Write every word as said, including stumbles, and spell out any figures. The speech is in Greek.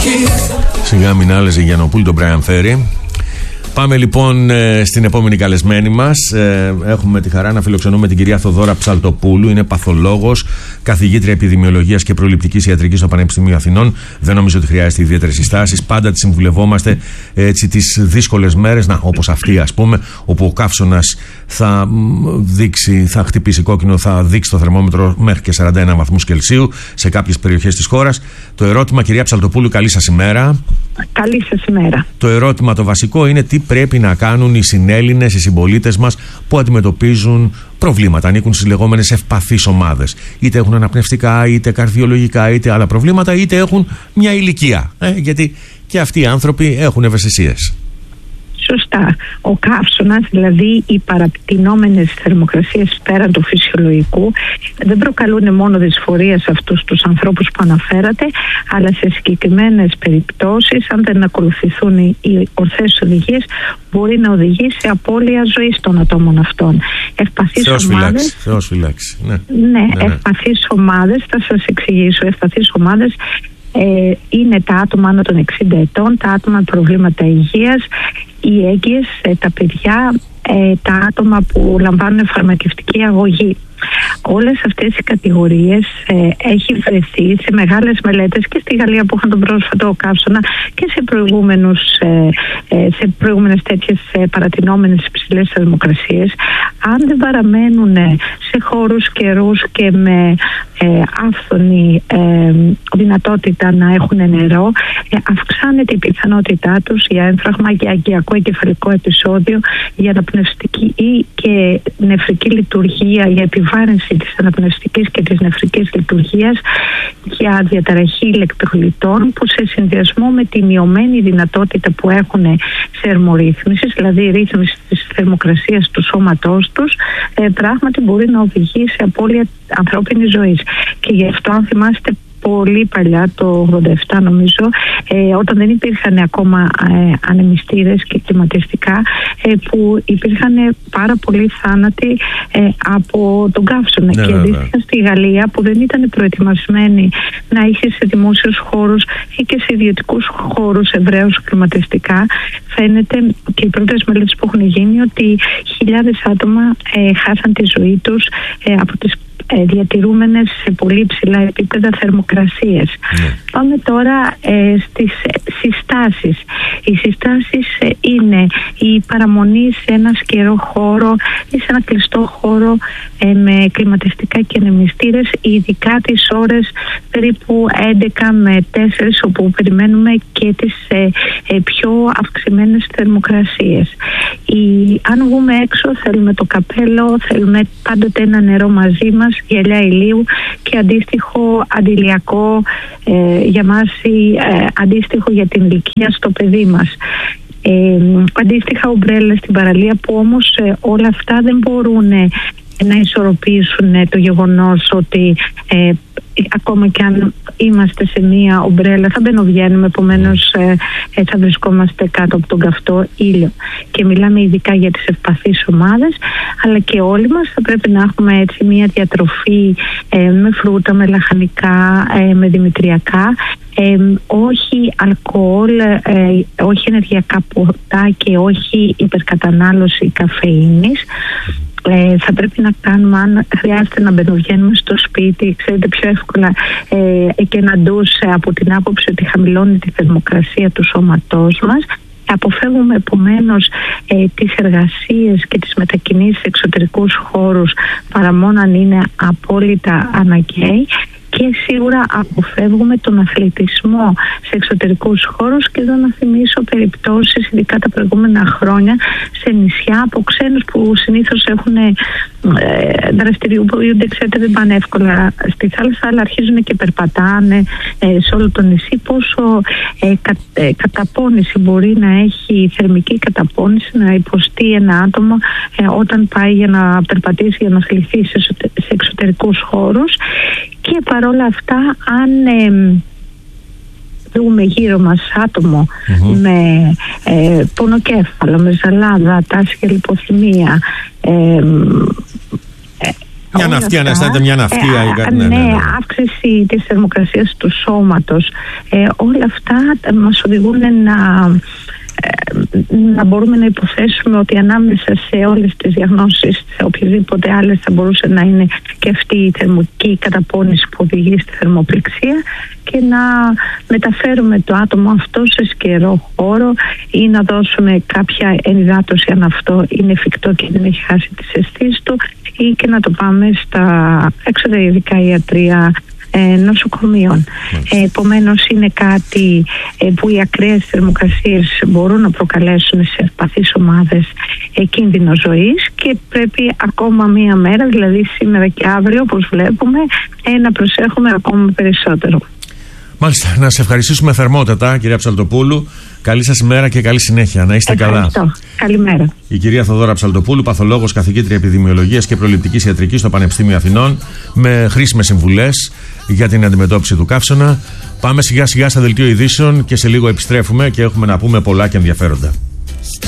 Σιγά μην άλλαζε Γιαννοπούλου τον Brian Ferry. Πάμε λοιπόν ε, στην επόμενη καλεσμένη μας. Ε, έχουμε τη χαρά να φιλοξενούμε την κυρία Θοδώρα Ψαλτοπούλου. Είναι παθολόγος, καθηγήτρια επιδημιολογίας και προληπτικής ιατρικής στο Πανεπιστήμιο Αθηνών. Δεν νομίζω ότι χρειάζεται ιδιαίτερες συστάσεις. Πάντα τη συμβουλευόμαστε έτσι τις δύσκολες μέρες, να, όπως αυτή ας πούμε, όπου ο καύσωνας θα δείξει, θα χτυπήσει κόκκινο, θα δείξει το θερμόμετρο μέχρι και σαράντα ένα βαθμούς Κελσίου σε κάποιες περιοχές της χώρας. Το ερώτημα, κυρία Ψαλτοπούλου, καλή σας ημέρα. Καλή σας ημέρα. Το ερώτημα το βασικό είναι τι πρέπει να κάνουν οι συνέλληνες, οι συμπολίτες μας που αντιμετωπίζουν προβλήματα, ανήκουν στις λεγόμενες ευπαθείς ομάδες. Είτε έχουν αναπνευστικά, είτε καρδιολογικά, είτε άλλα προβλήματα, είτε έχουν μια ηλικία. Ε, γιατί και αυτοί οι άνθρωποι έχουν ευαισθησίες. Σωστά. Ο καύσωνας, δηλαδή οι παρατηνόμενες θερμοκρασίες πέραν του φυσιολογικού, δεν προκαλούν μόνο δυσφορία σε αυτούς τους ανθρώπους που αναφέρατε, αλλά σε συγκεκριμένες περιπτώσεις, αν δεν ακολουθηθούν οι ορθές οδηγίες, μπορεί να οδηγήσει σε απώλεια ζωής των ατόμων αυτών. Ευπαθείς Θεός ομάδες. φυλάξει, Θεός φυλάξει. Ναι, ναι, ναι, ναι. Ευπαθείς ομάδες, θα σας εξηγήσω. Ευπαθείς ομάδες ε, είναι τα άτομα άνω των εξήντα ετών, τα άτομα με προβλήματα υγείας, οι έγκυες, τα παιδιά, τα άτομα που λαμβάνουν φαρμακευτική αγωγή. Όλες αυτές οι κατηγορίες ε, έχει βρεθεί σε μεγάλες μελέτες και στη Γαλλία που είχαν τον πρόσφατο καύσωνα και σε, προηγούμενους, ε, ε, σε προηγούμενες τέτοιες ε, παρατηνόμενες υψηλές θερμοκρασίες. Αν δεν παραμένουν σε χώρους καιρούς και με ε, άφθονη ε, δυνατότητα να έχουν νερό, ε, αυξάνεται η πιθανότητά τους για έμφραγμα, για αγκιακό εγκεφαλικό επεισόδιο, για αναπνευστική ή και νεφρική λειτουργία, για επιβάρυνση της αναπνευστικής και της νεφρικής λειτουργίας, για διαταραχή ηλεκτρολιτών που σε συνδυασμό με τη μειωμένη δυνατότητα που έχουν θερμορύθμισης, δηλαδή ρύθμιση της θερμοκρασίας του σώματός τους, ε, πράγματι μπορεί να οδηγεί σε απώλεια ανθρώπινης ζωής. Και γι' αυτό, αν θυμάστε, πολύ παλιά, το ογδόντα επτά νομίζω, ε, όταν δεν υπήρχαν ακόμα ε, ανεμιστήρες και κλιματιστικά, ε, που υπήρχαν πάρα πολλοί θάνατοι ε, από τον καύσωνα. Ναι, και αντίστοιχα στη Γαλλία, που δεν ήταν προετοιμασμένη να είχε σε δημόσιους χώρους ή και σε ιδιωτικούς χώρους ευρέως κλιματιστικά, φαίνεται και οι πρώτες μελέτες που έχουν γίνει ότι χιλιάδες άτομα ε, χάσαν τη ζωή τους ε, από τις διατηρούμενες σε πολύ ψηλά επίπεδα θερμοκρασίες. Yeah. Πάμε τώρα ε, στις συστάσεις. Οι συστάσεις ε, είναι η παραμονή σε ένα σκερό χώρο ή σε ένα κλειστό χώρο ε, με κλιματιστικά και ανεμιστήρες, ειδικά τις ώρες περίπου έντεκα με τέσσερις, όπου περιμένουμε και τις ε, ε, πιο αυξημένες θερμοκρασίες. Η, αν βγούμε έξω, θέλουμε το καπέλο, θέλουμε πάντοτε ένα νερό μαζί μας, γυαλιά ηλίου και αντίστοιχο αντιλιακό ε, για μας ή ε, αντίστοιχο για την ηλικία στο παιδί μας. Ε, αντίστοιχα ομπρέλα στην παραλία, που όμως ε, όλα αυτά δεν μπορούν ε, να ισορροπήσουν το γεγονός ότι ε, ακόμα και αν είμαστε σε μία ομπρέλα θα μπαινοβγαίνουμε, επομένως ε, ε, θα βρισκόμαστε κάτω από τον καυτό ήλιο. Και μιλάμε ειδικά για τις ευπαθείς ομάδες, αλλά και όλοι μας θα πρέπει να έχουμε έτσι μία διατροφή ε, με φρούτα, με λαχανικά, ε, με δημητριακά, ε, όχι αλκοόλ, ε, όχι ενεργειακά ποτά και όχι υπερκατανάλωση καφεΐνης. Ε, θα πρέπει να κάνουμε, αν χρειάζεται να μπαινοβγαίνουμε στο σπίτι, ξέρετε, πιο εύκολα ε, και να ντους από την άποψη ότι χαμηλώνει τη θερμοκρασία του σώματός μας. Αποφεύγουμε επομένως ε, τις εργασίες και τις μετακινήσεις σε εξωτερικούς χώρους παρά μόνο αν είναι απόλυτα αναγκαίοι. Και σίγουρα αποφεύγουμε τον αθλητισμό σε εξωτερικούς χώρους. Και εδώ να θυμίσω περιπτώσεις, ειδικά τα προηγούμενα χρόνια, σε νησιά από ξένους που συνήθως έχουν ε, δραστηριοποιούνται, ξέρετε, δεν πάνε εύκολα στη θάλασσα, αλλά αρχίζουν και περπατάνε ε, σε όλο το νησί. Πόσο ε, κα, ε, καταπώνηση μπορεί να έχει, θερμική καταπώνηση να υποστεί ένα άτομο ε, όταν πάει για να περπατήσει, για να αθληθεί σε, σε εξωτερικούς χώρους. Και παρόλα αυτά, αν ε, δούμε γύρω μας άτομο mm-hmm. με ε, πονοκέφαλο, με ζαλάδα, τάση για λιποθυμία, ε, ε, Μια ναυτία, να αισθάνεται μια ναυτία ή κάτι. Ναι, ναι, ναι, ναι. Αύξηση της θερμοκρασίας του σώματος. Ε, όλα αυτά μας οδηγούν να, να μπορούμε να υποθέσουμε ότι ανάμεσα σε όλες τις διαγνώσεις, σε οποιασδήποτε άλλες, θα μπορούσε να είναι και αυτή η θερμική καταπώνηση που οδηγεί στη θερμοπληξία, και να μεταφέρουμε το άτομο αυτό σε σκερό χώρο ή να δώσουμε κάποια ενυδάτωση αν αυτό είναι εφικτό και δεν έχει χάσει τις αισθήσεις του, ή και να το πάμε στα εξωτερικά ιατρία ε, νοσοκομείων. Ε, επομένως είναι κάτι ε, που οι ακραίες θερμοκρασίες μπορούν να προκαλέσουν σε ευπαθείς ομάδες ε, κίνδυνο ζωής, και πρέπει ακόμα μία μέρα, δηλαδή σήμερα και αύριο όπως βλέπουμε, ε, να προσέχουμε ακόμα περισσότερο. Μάλιστα, να σε ευχαριστήσουμε θερμότατα, κυρία Ψαλτοπούλου. Καλή σας ημέρα και καλή συνέχεια. Να είστε Ευχαριστώ. καλά. Καλημέρα. Η κυρία Θοδώρα Ψαλτοπούλου, παθολόγος, καθηγήτρια επιδημιολογίας και προληπτικής ιατρικής στο Πανεπιστήμιο Αθηνών, με χρήσιμες συμβουλές για την αντιμετώπιση του καύσωνα. Πάμε σιγά σιγά στα δελτίο ειδήσεων και σε λίγο επιστρέφουμε και έχουμε να πούμε πολλά και ενδιαφέροντα.